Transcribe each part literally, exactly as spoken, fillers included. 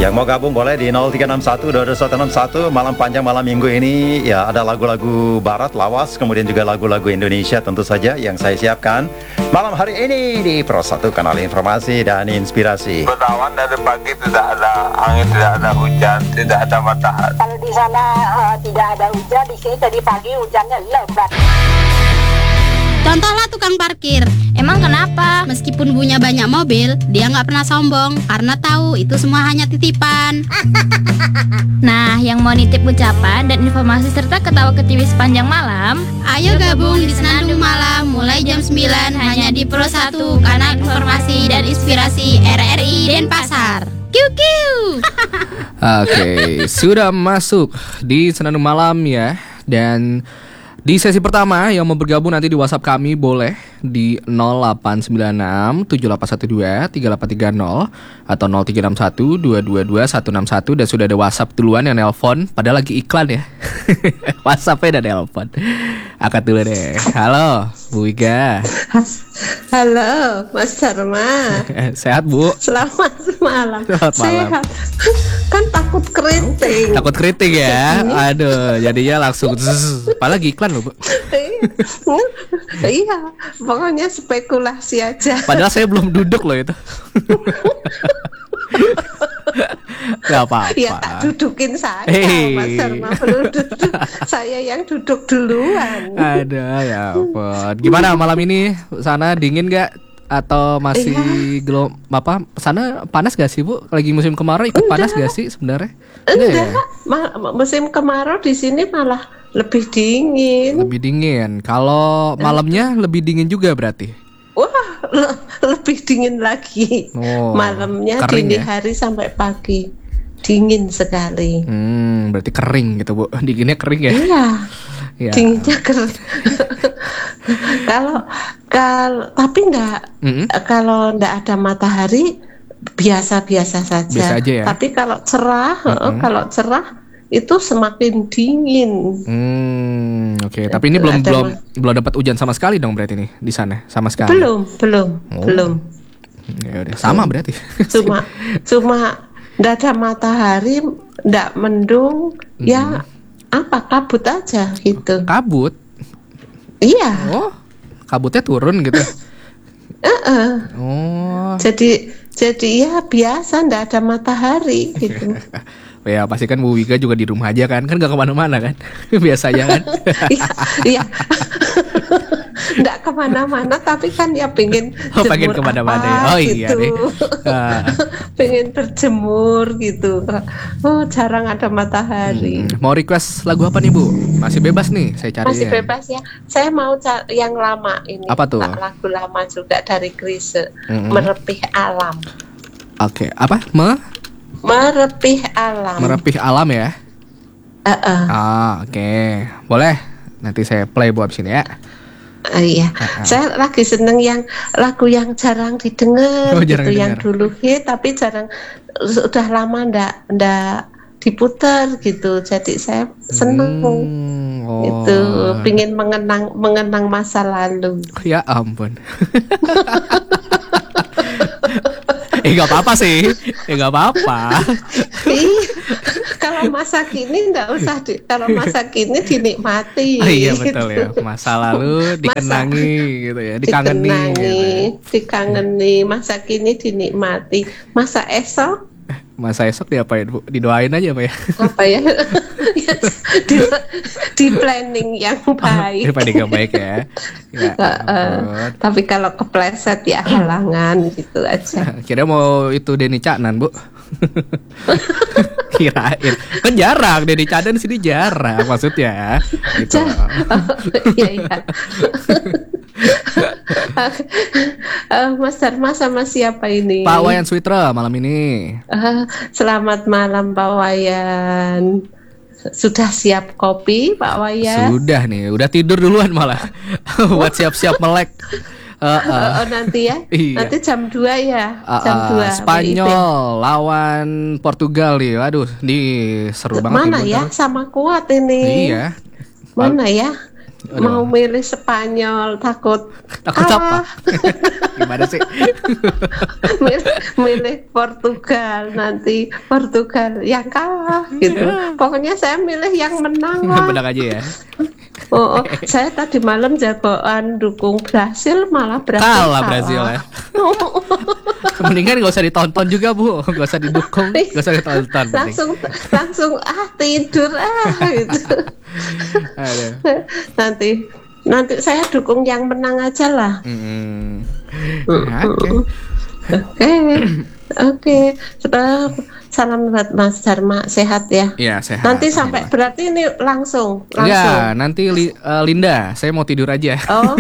Yang mau gabung boleh di nol tiga enam satu dua dua satu enam satu. Malam panjang malam minggu ini ya ada lagu-lagu barat lawas, kemudian juga lagu-lagu Indonesia tentu saja yang saya siapkan malam hari ini di Pro satu Kanal Informasi dan Inspirasi. Berawan dari pagi, tidak ada angin, tidak ada hujan, tidak ada matahari. Kalau di sana uh, tidak ada hujan, di sini tadi pagi hujannya lebat. Contohlah tukang parkir. Emang kenapa? Meskipun punya banyak mobil, dia nggak pernah sombong karena tahu itu semua hanya titipan. Nah, yang mau nitip ucapan dan informasi serta ketawa ketiwi sepanjang malam, ayo gabung di Senandung Malam mulai jam sembilan hanya di Pro satu Kanal Informasi dan Inspirasi R R I Denpasar. Kiu kiu. Oke, sudah masuk di Senandung Malam ya. Dan di sesi pertama yang mau bergabung nanti di WhatsApp kami boleh di nol delapan sembilan enam tujuh delapan satu dua tiga delapan tiga nol atau nol tiga enam satu dua dua dua satu enam satu. Dan sudah ada WhatsApp duluan yang nelpon, padahal lagi iklan ya. WhatsAppnya udah nelpon. Angkat dulu deh. Halo Bu Wika. Halo Mas Dharma. Sehat Bu? Selamat malam. Selamat malam. Sehat. Kan takut keriting. Takut keriting ya. Aduh, jadinya langsung apalagi iklan loh Bu. Iya, pokoknya spekulasi aja. Padahal saya belum duduk loh itu. Gak apa-apa. Ya tak dudukin saya, hey. Mas Dharma belum duduk. Saya yang duduk duluan. Ada ya ampun. Gimana malam ini sana dingin gak? Atau masih iya. gelom apa? Sana panas gak sih Bu? Lagi musim kemarau ikut Enggak. Panas gak sih sebenarnya? Enggak, ya? Ma- musim kemarau di sini malah lebih dingin. Lebih dingin. Kalau malamnya lebih dingin juga berarti? Wah, le- lebih dingin lagi. Oh, malamnya kering dini ya? hari sampai pagi dingin sekali. Hmm, berarti kering gitu Bu. Dinginnya kering ya? Iya. Ya. Dinginnya kering. Kalau kalau tapi enggak Mm-hmm. kalau enggak ada matahari biasa-biasa saja. Biasa aja ya? Tapi kalau cerah, Mm-hmm. kalau cerah itu semakin dingin. Hmm, oke. Okay. Tapi ini belum Ada belum ma- belum dapat hujan sama sekali dong berarti nih di sana sama sekali. Belum, belum, Oh. belum. Ya udah, sama berarti. Cuma cuma enggak ada matahari, enggak mendung, Hmm. ya apa kabut aja gitu. Kabut. Iya. Oh, kabutnya turun gitu. Uh-uh. Oh. Jadi jadi ya biasa enggak ada matahari gitu. Ya pasti kan Bu Wika juga di rumah aja kan, kan gak kemana-mana kan, biasanya kan. Iya, iya. Nggak kemana-mana, tapi kan ya pengen Oh, pengen jemur kemana-mana apa, ya. Oh iya gitu. deh. Ah. Pengen berjemur gitu. Oh jarang ada matahari. Hmm. Mau request lagu apa nih Bu? Masih bebas nih, saya cari. Masih bebas ya. Saya mau ca- yang lama ini. Apa tuh? Lagu lama juga dari Chrisye. Mm-mm. Merepih Alam. Oke, apa? Me? Merepih Alam. Merepih alam ya. Uh-uh. Ah, oke. Boleh. Nanti saya play Bu abis ini ya. Uh, iya, Uh-uh. saya lagi seneng yang lagu yang jarang didengar, Oh, gitu, jarang yang didengar. dulu hit tapi jarang, sudah lama ndak ndak diputar gitu. Jadi saya seneng Hmm, oh. itu, pingin mengenang mengenang masa lalu. Ya ampun. Eh gak apa-apa sih. Eh gak apa-apa. Ih, kalau masa kini ndak usah di, kalau masa kini dinikmati. Oh, iya betul ya. Masa lalu dikenangi masa, gitu ya, dikangeni. Dikenangi, Gitu. dikangeni. Masa kini dinikmati. Masa esok Masa esok diapain Bu? Didoain aja Pak ya. apa ya? di, di planning yang baik. Daripada gak baik ya. Ya Uh, uh, tapi kalau kepleset ya halangan gitu aja. Kira mau itu Denny Caknan Bu. Kirain. Kan jarang Denny Caknan sini jarang maksudnya. Gitu. Iya iya. uh, Mas Dharma sama siapa ini? Pak Wayan Switra malam ini. Uh, selamat malam Pak Wayan. Sudah siap kopi Pak Wayan? Sudah nih, udah tidur duluan malah. Buat siap-siap melek. Uh, uh. Oh, nanti ya? Iya. Nanti jam dua ya? Uh, Jam uh, dua. Spanyol lawan Portugal nih. Aduh, di seru banget Mana nih, ya? bener. Sama kuat ini. Iya. Mana ya? Aduh. mau milih Spanyol takut Takut apa? kalah. Gimana sih? milih, milih Portugal, nanti Portugal yang kalah gitu. Pokoknya saya milih yang menang lah. Menang aja ya. Oh, oh, saya tadi malam jagoan dukung Brasil, malah Brasil Kalah kalah. Brasil ya. Mendingan gak usah ditonton juga Bu, gak usah didukung, gak usah ditonton. mending. langsung langsung ah tidur ah gitu. Aduh. nanti nanti saya dukung yang menang aja lah. Mm-mm. Mm, Oke. Oke, oke. Sudah, salam buat Mas Dharma, sehat ya. Iya sehat. Nanti sampai berarti ini langsung, langsung. Ya, nanti li, uh, Linda, saya mau tidur aja. Oh.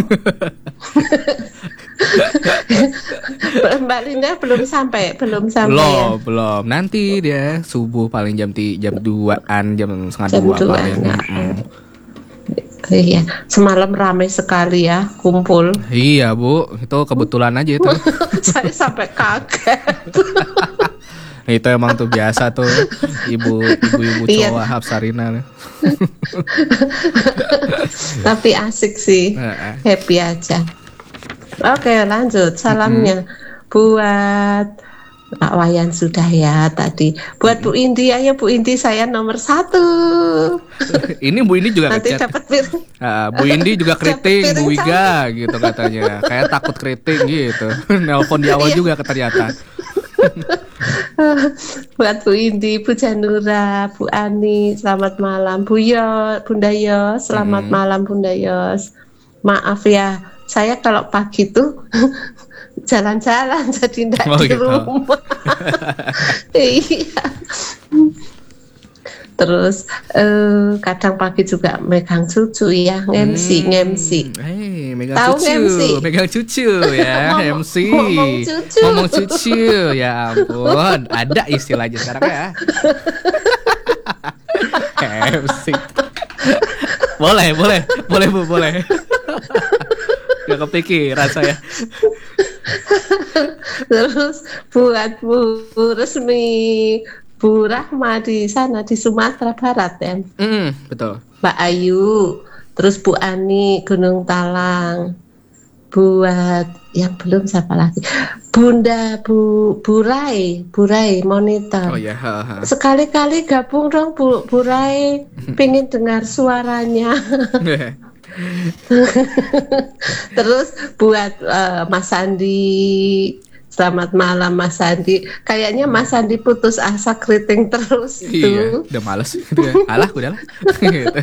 Mbak Linda belum sampai, belum sampai Belum, ya. belum. Nanti dia subuh paling jam ti, jam duaan, jam setengah Jam dua dua, paling. ya. Mm-mm. Iya, semalam ramai sekali ya kumpul. Iya Bu, itu kebetulan aja itu. Saya sampai kaget. Itu emang tuh biasa tuh ibu ibu-ibu Iya. cowok Hapsarina. Tapi asik sih, Heeh. happy aja. Oke, lanjut salamnya buat Pak Wayan sudah ya tadi. Buat Bu Indi, ayo Bu Indi saya nomor satu. Ini Bu Indi juga Nanti ngechat. dapat bir. Ah, Bu Indi juga Dapat keriting piring Bu Wiga gitu katanya. Kayak takut keriting gitu. Nelpon di awal juga ternyata. Buat Bu Indi, Bu Janura, Bu Ani, selamat malam. Bu Yos, Bunda Yos, selamat malam Bunda Yos. Maaf ya, saya kalau pagi tuh jalan-jalan jadi enggak Oh, di gitu. rumah. Iya. Terus eh, kadang pagi juga megang cucu ya, M C, M C. Hei, megang Tahu cucu, M C? megang cucu ya, Ngomong- M C. ngomong cucu. Ngomong cucu, ya ampun, ada istilahnya sekarang ya. M C. Boleh, boleh, boleh Bu, boleh. Gak kepikiran saya. Terus buat Bu, Bu Resmi, Bu Rahma di sana di Sumatera Barat ya. Mm, betul. Mbak Ayu, terus Bu Ani Gunung Talang. Buat yang belum siapa lagi? Bunda Bu Burai, Burai monitor. Oh ya, ha, ha. Sekali-kali gabung dong Bu Burai, pengen dengar suaranya. Terus buat eh, Mas Sandi, selamat malam Mas Sandi. Kayaknya Mas Sandi putus asa keriting terus Iya, tuh. udah males gitu ya. Alah, udahlah. Gitu.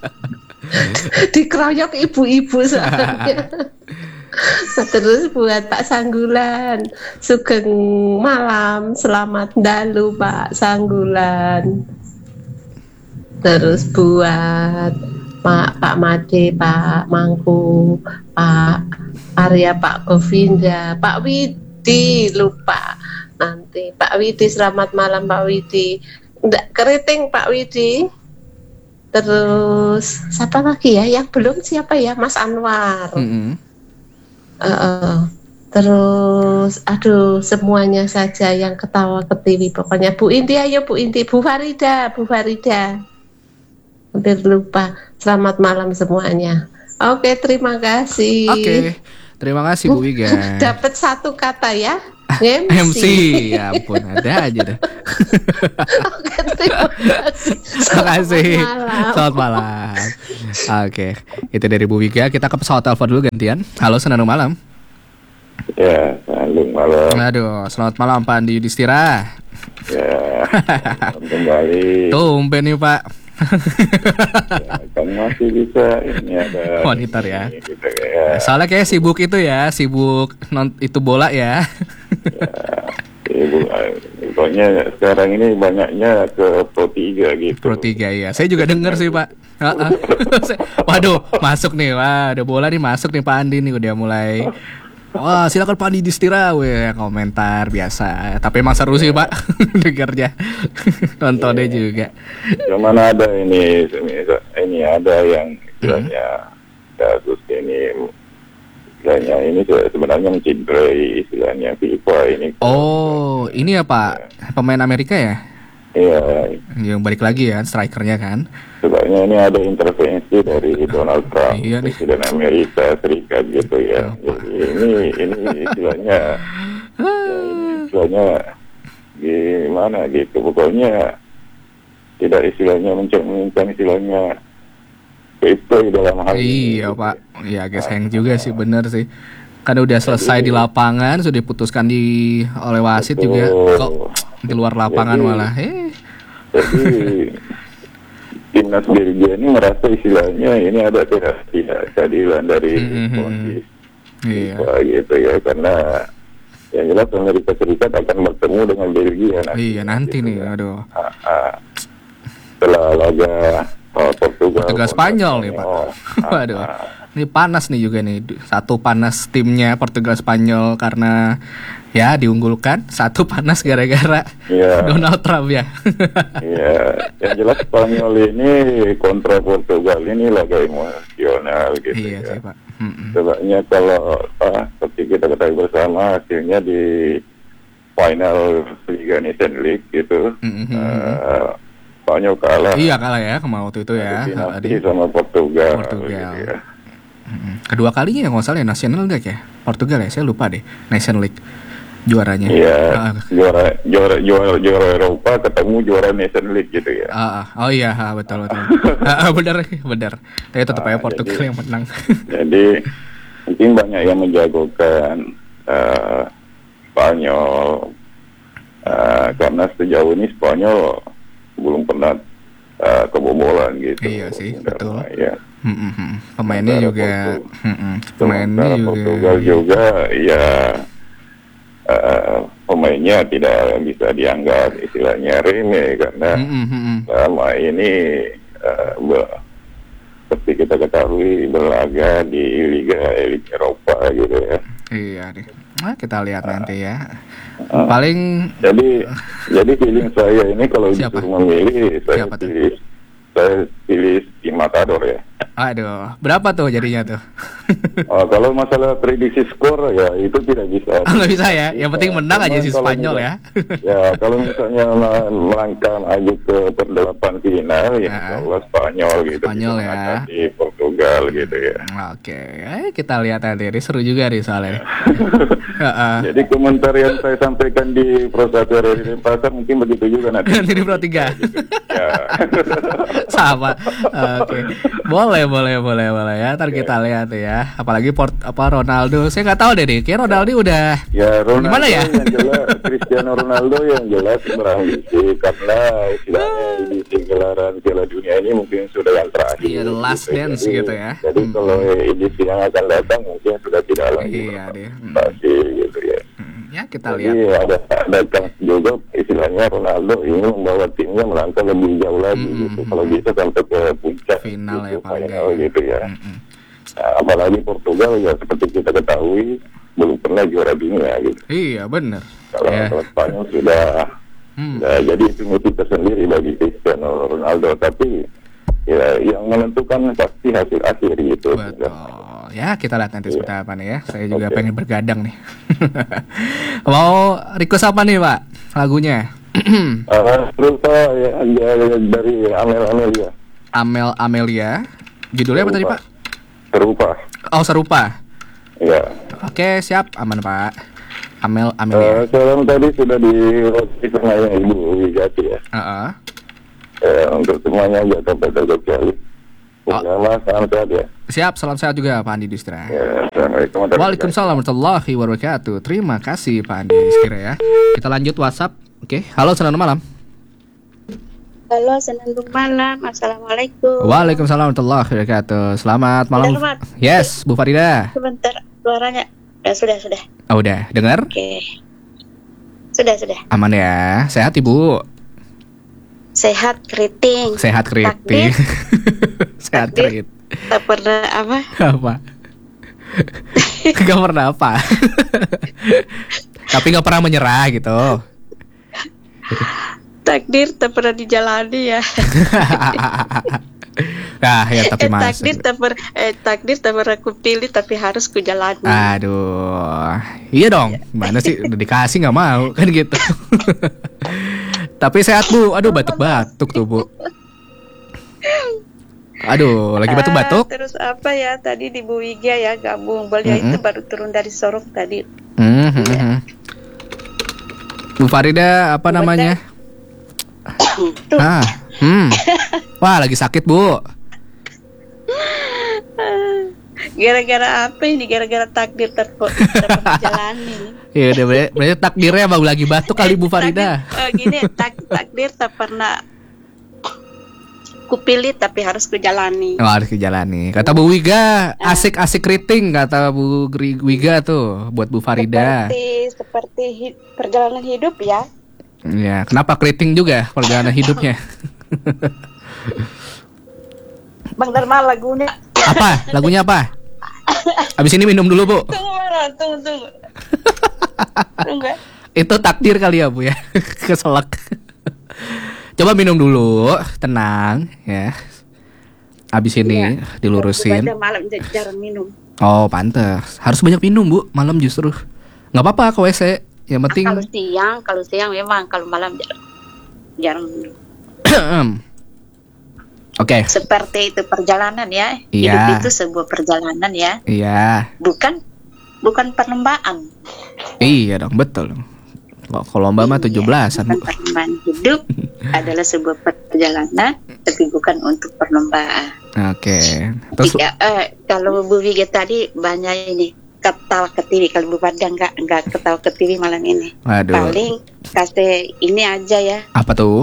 Dikeroyok ibu-ibu soalnya. Nah, terus buat Pak Sanggulan, sugeng malam, selamat dalu Pak Sanggulan. Terus buat Pak Pak Made, Pak Mangku, Pak Arya, Pak Govinda, Pak Widi, lupa nanti Pak Widi, selamat malam Pak Widi. Nggak keriting Pak Widi. Terus siapa lagi ya yang belum, siapa ya, Mas Anwar. Mm-mm. Uh, terus aduh semuanya saja yang ketawa ketiwi, pokoknya Bu Indi, ayo Bu Indi, Bu Farida, Bu Farida, hampir lupa. Selamat malam semuanya. Oke, terima kasih. Oke, terima kasih Bu Wiga. Dapat satu kata ya, M C. M C, ya ampun, ada aja dah. Oke, terima kasih. Terima kasih. malam. Selamat malam. Oke, itu dari Bu Wiga. Kita ke pesawat telepon dulu gantian. Halo, Senandung Malam. Ya, selalu malam. Aduh, selamat malam Pak Andi Yudhistira. Ya, kembali. Tumben nih Pak. Ya, kan masih bisa ini ada Monitor ya. ini, gitu, ya. Soalnya kayak sibuk itu ya, sibuk non itu bola ya. Ibu, pokoknya sekarang ini banyaknya ke Pro tiga gitu. Pro tiga ya. Saya juga denger sih Pak. Ha-ha. Waduh, masuk nih. Wah, ada bola nih, masuk nih Pak Andi nih, udah mulai. Wah, silakan Pak Andi Yudhistira, weh, komentar biasa. Tapi emang seru sih Pak, dengernya, nontonnya juga. Cuman ada ini, ini ada yang istilahnya kasus ini, istilahnya ini sebenarnya mencederai istilahnya FIFA ini. Oh, ini ya Pak, pemain Amerika ya? Iya, Yang balik lagi ya strikernya kan. sebenarnya ini ada intervensi dari Donald Trump, Iya nih. Presiden Amerika Serikat gitu ya. Jadi ini ini istilahnya, ya, ini istilahnya gimana gitu. Pokoknya tidak istilahnya mencerminkan istilahnya kripto dalam hal ini. Iya Pak, ya agak sayang juga sih, bener sih. Kan udah selesai di lapangan, sudah diputuskan di oleh wasit juga. Kok di luar lapangan Jadi- malah. Eh, Jadi timnas Belgia ini merasa istilahnya ini ada tidak tidak keadilan dari Mhm. polisi iya. FIFA gitu ya, karena yang jelas Amerika Serikat akan bertemu dengan Belgia nanti. Iya nanti gitu nih, ya. aduh. Ah, ah. Setelah laga oh, Portugal, Portugal Spanyol nih Pak. Oh, ah, Waduh. ah. Ini panas nih juga nih. Satu panas timnya Portugal Spanyol karena ya diunggulkan, satu panas gara-gara Iya. Donald Trump ya. Iya, yang jelas Spanyol ini kontra Portugal ini laga emosional gitu Iya ya. sih Pak. Mm-mm. Sebenarnya kalau ah, seperti kita ketahui bersama hasilnya di final Liga Nation League gitu, Mhm. eh, Spanyol kalah Iya kalah ya kemarin waktu itu ya. di Di penalti sama Portugal. Portugal. gitu ya. Mm-mm. Kedua kalinya ya nggak salah ya National League ya. Portugal ya, saya lupa deh. Nation League juaranya. Iya, Ah, juara juara juara juara Eropa ketemu juara Nation League gitu ya. ah, ah. Oh iya, ah, betul betul. Ah, ah, benar benar. Tapi tetap Ah, aja Portugal jadi- yang menang. Jadi mungkin banyak yang menjagokan eh, Spanyol eh, karena sejauh ini Spanyol belum pernah eh, kebobolan gitu. Iya sih, betul. Ya. Mm-mm. Pemainnya Sementara juga, Portu- mm-mm. pemainnya Sementara juga. Portugal juga ya eh, pemainnya tidak bisa dianggap istilahnya remeh karena Mm-mm. selama ini eh, be- seperti kita ketahui berlaga di Liga Elit Eropa gitu ya. Iya deh. Nah, kita lihat nanti ya. Ah. Paling Jadi jadi feeling saya ini kalau Siapa? disuruh memilih saya Siapa tuh? pilih saya pilih tim Matador ya. aduh, berapa tuh jadinya tuh? Oh, kalau masalah prediksi skor ya itu tidak bisa. Nggak bisa ya. Yang penting menang aja Cuman si kalau Spanyol misal- ya. Ya kalau misalnya mel- melangkah maju ke perdelapan final ya Ah. insya Allah Spanyol gitu. Spanyol bisa ya. menghadapi Portugal gitu ya. Oke, eh, kita lihat nanti. Ini seru juga nih soalnya. Heeh. Jadi komentar yang saya sampaikan di Pro satu R R I Denpasar mungkin begitu juga nanti. Nanti di Pro tiga. Ya. Sama. Oke. Boleh, boleh, boleh, boleh ya. Ntar kita lihat ya. Apalagi port apa Ronaldo. Saya nggak tahu deh nih. Kayak Ronaldo udah Ya Ronaldo Gimana ya? yang jelas Cristiano Ronaldo yang jelas berambisi karena istilahnya edisi gelaran Piala Dunia ini mungkin sudah yang terakhir. Iya, the last dance Jadi- gitu ya. Jadi Hmm. kalau edisi yang akan datang mungkin sudah tidak lagi Iya deh. Hmm. berprestasi gitu ya. Hmm, ya kita Jadi lihat. ada ada chance juga istilahnya Ronaldo ini membawa timnya melangkah lebih jauh lagi Hmm, gitu. hmm, Kalau hmm. bisa sampai ke puncak Final gitu, ya paling final nggak ya. gitu ya. Hmm, hmm. Nah, apalagi Portugal ya seperti kita ketahui belum pernah juara dunia gitu. Iya bener. Kalau Ya. kalau Spanyol sudah Hmm. ya, jadi itu motif tersendiri bagi Cristiano Ronaldo, tapi ya yang menentukan pasti hasil akhir gitu. Betul. Ya kita lihat nanti seperti apa nih ya. Saya juga Oke. pengen bergadang nih. Mau request apa nih Pak lagunya? Uh, terus Pak, ya, ya, ya, dari Amel Amelia. Amel Amelia. Judulnya apa tadi Pak? Serupa. Oh serupa. Ya. Oke siap aman Pak. Amel Uh, Amelia. salam tadi sudah di roti tengahnya Ibu Wigati ya. Heeh. Eh, untuk semuanya aja sampai terkecuali. Oh. Selamat salam sehat ya. Siap salam sehat juga Pak Andi Distra. Ya, Assalamualaikum warahmatullahi Waalaikumsalam warahmatullahi wabarakatuh. Terima kasih Pak Andi Distra ya. Kita lanjut WhatsApp. Oke, halo selamat malam. Halo, senandung malam. Assalamualaikum. Waalaikumsalam warahmatullahi wabarakatuh. Selamat malam. Selamat. Yes, Bu Farida. Sebentar, suaranya. Ya, sudah, sudah. Oh, udah dengar? Oke. Sudah, sudah. Aman ya. Sehat Ibu. Sehat, keriting. Sehat keriting. Takdir. Sehat Takdir. keriting. Tak pernah apa? Apa? Gak pernah apa? Tapi gak pernah menyerah gitu. Takdir tak pernah dijalani ya. Nah, ya tapi eh, masuk. takdir tak per, eh, takdir tak pernah kupilih tapi harus kujalani. Aduh, iya dong. Gimana sih? Udah dikasih nggak mau kan gitu. Tapi sehat Bu. Aduh batuk-batuk tuh Bu. Aduh, lagi batuk-batuk. Ah, terus apa ya tadi di Bu Wiga ya gabung. Beliau Mm-mm. itu baru turun dari Sorong tadi. Hmm, hmm, hmm. Bu Farida apa namanya? Ah, hmm. Wah lagi sakit Bu. Gara-gara apa ini? Gara-gara takdir terpo- terjalani. Ya udah ber- berarti takdirnya baru lagi batuk kali Bu Farida. Takdir, oh, gini tak, takdir tak pernah kupilih tapi harus kujalani. Oh, harus dijalani. Kata Bu Wiga, asik-asik keriting kata Bu Gri- Wiga tuh buat Bu Farida. Seperti seperti hi- perjalanan hidup ya. Ya, kenapa keriting juga perjalanan hidupnya? Bang Dharma lagunya. Apa? Lagunya apa? Abis ini minum dulu, Bu. Tunggu, tunggu, tunggu. Tunggu. Itu takdir kali ya, Bu ya. Keselak. Coba minum dulu, tenang ya. Abis ini Iya. dilurusin. Pada malam j- jarang minum. Oh, pantes. Harus banyak minum, Bu. Malam justru. Nggak apa-apa ke W C. Yang penting Kalau siang, kalau siang memang, kalau malam jarang, jarang minum. Oke. Seperti itu perjalanan ya. Iya. Hidup itu sebuah perjalanan ya. Iya. Bukan bukan perlombaan. Iya dong, betul. Kalau kalau lomba mah tujuh belasan, Bu. Bukan perlombaan. Hidup adalah sebuah perjalanan, tapi bukan untuk perlombaan. Oke. Terus Iya, eh, kalau Bu Wiga tadi banyak ini ketawa ke T V. Kalau Bu Farida nggak nggak ketawa ke T V malam ini. Waduh. Paling kasih ini aja ya. apa tuh?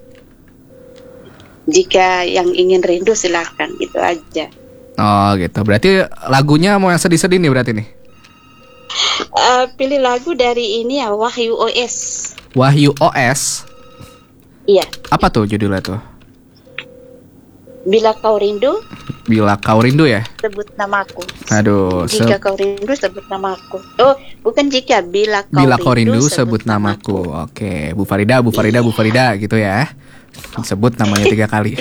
Jika yang ingin rindu silahkan, gitu aja. Oh, gitu. Berarti lagunya mau yang sedih-sedih nih berarti nih. Eh, pilih lagu dari ini ya, Wahyu O S. Wahyu O S. Iya. Apa tuh judulnya tuh? Bila kau rindu, Bila kau rindu ya? sebut namaku. Aduh, se- Jika kau rindu, sebut namaku. Oh, bukan jika. Bila kau bila rindu, kau rindu sebut namaku. Oke, Bu Farida, Bu Farida, Bu Farida gitu ya. Sebut namanya tiga kali.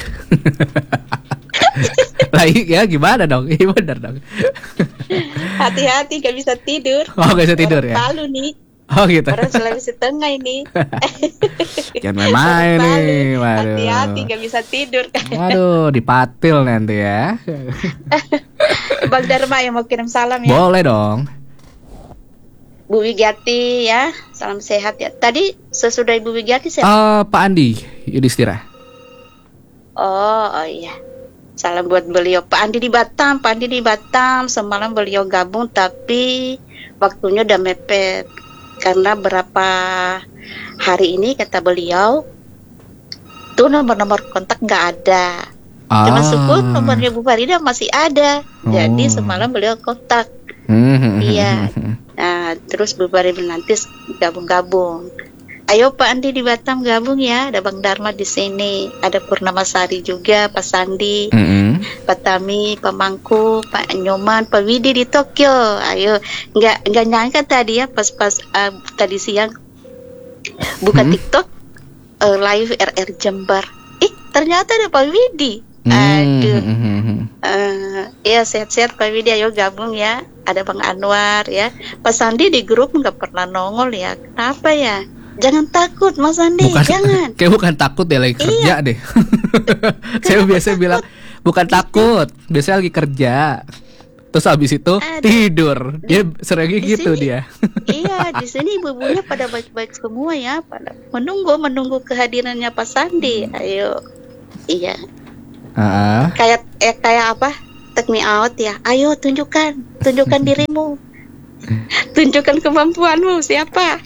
Lah ya gimana dong? Iya benar dong. Hati-hati, gak bisa tidur. Oh, gak bisa tidur Orang ya? Palu nih. Oh gitu. Orang Sulawesi Tengah ini. Jangan main-main Orang nih. Palu. Waduh. Hati-hati, gak bisa tidur. Waduh, dipatil nanti ya. Bang Dharma yang mau kirim salam ya. Boleh dong. Bu Wigati ya, salam sehat ya. Tadi sesudah Ibu Wigati sehat. Eh, Pak Andi Yudhistira. Oh, oh iya. Salam buat beliau. Pak Andi di Batam, Pak Andi di Batam. Semalam beliau gabung tapi waktunya udah mepet. Karena berapa hari ini kata beliau tuh nomor-nomor kontak nggak ada. Ah. Cuma syukur nomornya Bu Farida masih ada. Jadi Oh. semalam beliau kontak. Hmm. Iya. Nah, terus Bu Farida nanti gabung-gabung. Ayo Pak Andi di Batam gabung ya. Ada Bang Dharma di sini. Ada Purnama Sari juga, Pak Sandi, Mm-mm. Pak Tami, Pak Mangku, Pak Nyoman, Pak Widi di Tokyo. Ayo, nggak nggak nyangka tadi ya pas-pas uh, tadi siang buka Hmm. TikTok uh, live R R Jember. Ih, ternyata ada Pak Widi. Hmm. Aduh. Hmm. Eh, ya sehat-sehat Pak Widi, ayo gabung ya. Ada Bang Anwar ya. Pak Sandi di grup nggak pernah nongol ya. Kenapa ya? Jangan takut Mas Sandi, Bukan, jangan. kayak bukan takut ya lagi kerja deh. Saya biasa bilang bukan takut, biasanya lagi kerja. Terus habis itu Ada. tidur. Dia seringnya di gitu sini. dia. Iya, di sini ibu-ibunya pada baik-baik semua ya, pada menunggu menunggu kehadirannya Pak Sandi. Ayo. Iya. Ah. Kayak eh, kayak apa? Take me out ya. Ayo tunjukkan, tunjukkan dirimu. Tunjukkan kemampuanmu siapa?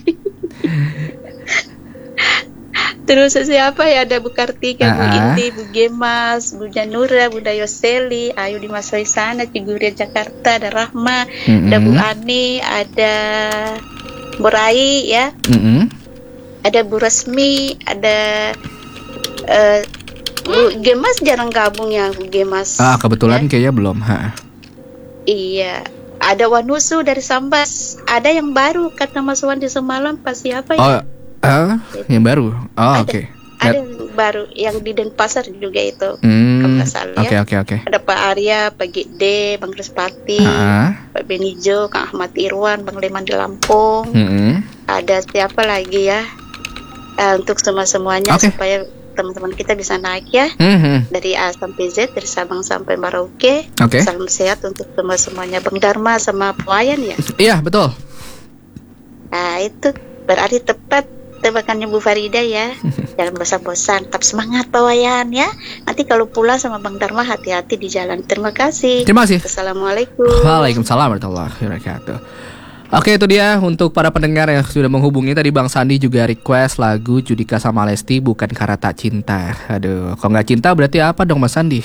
Terus siapa ya, ada Bu Kartika, Bu Ah. Indi, Bu Gemas, Bu Janura, Bu Dayoseli, ayo di Mas sana, Ciguria Jakarta, ada Rahma, ada Bu Mm-mm. Ani, ada Bu Rai ya, Mm-mm. ada Bu Resmi, ada eh, Bu Gemas jarang gabung ya, Bu Gemas. Ah, kebetulan kayaknya belum. Ha. Iya, ada Wanusu dari Sambas, ada yang baru kata Mas Wan di semalam pas siapa ya? Oh, ah, yang baru. Oh, Ada. oke. Ada yang baru yang di Denpasar juga itu. Hmm. Kalau nggak salah Oke, ya. oke, oke. Ada Pak Arya, Pak Gede, Bang Respati, Ah. Pak Benijo, Kang Ahmad Irwan, Bang Leman di Lampung. Mm-mm. Ada siapa lagi ya? uh, untuk semua-semuanya Oke. supaya teman-teman kita bisa naik ya. Mhm. Dari A sampai Z, dari Sabang sampai Merauke. Oke. Salam sehat untuk semua-semuanya, Bang Dharma sama Wayan ya. Iya, betul. Nah itu berarti tepat tebakannya Bu Farida ya. Jangan bosan-bosan, tetap semangat Pak Wayan ya. Nanti kalau pulang sama Bang Dharma hati-hati di jalan. Terima kasih. Terima kasih. Assalamualaikum. Waalaikumsalam warahmatullahi wabarakatuh. Oke, itu dia untuk para pendengar yang sudah menghubungi. Tadi Bang Sandi juga request lagu Judika sama Lesti, Bukan Karena Tak Cinta. Aduh, kalau nggak cinta berarti apa dong Mas Sandi?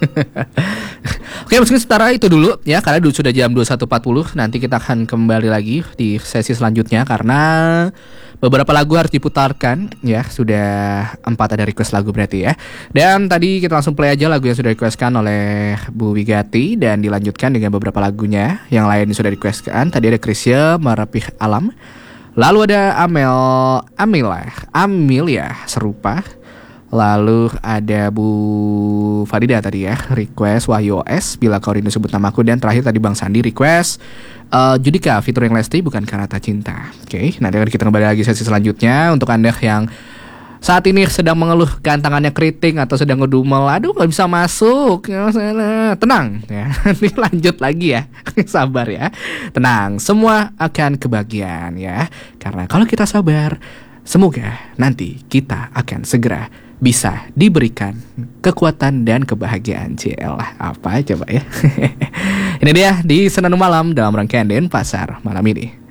Oke, mungkin setara itu dulu ya, karena dulu sudah jam dua puluh satu empat puluh. Nanti kita akan kembali lagi di sesi selanjutnya karena beberapa lagu harus diputarkan ya. Sudah empat ada request lagu berarti ya. Dan tadi kita langsung play aja lagu yang sudah requestkan oleh Bu Wigati dan dilanjutkan dengan beberapa lagunya yang lain sudah requestkan. Tadi ada Krisya Merapih Alam. Lalu ada Amel Amila Amelia Serupa. Lalu ada Bu Farida tadi ya, request Wahyu O S, Bila Kau Rindu Sebut Namaku. Dan terakhir tadi Bang Sandi request uh, Judika featuring Lesti, Bukan Karena Tak Cinta. Oke, nanti akan kita kembali lagi sesi selanjutnya. Untuk Anda yang saat ini sedang mengeluhkan tangannya keriting atau sedang ngedumel, aduh gak bisa masuk, tenang ya, nanti lanjut lagi ya. Sabar ya, tenang, semua akan kebahagiaan ya. Karena kalau kita sabar, semoga nanti kita akan segera bisa diberikan kekuatan dan kebahagiaan. Cielah, apa coba ya. Ini dia di Senandung Malam dalam rangkaian Denpasar malam ini.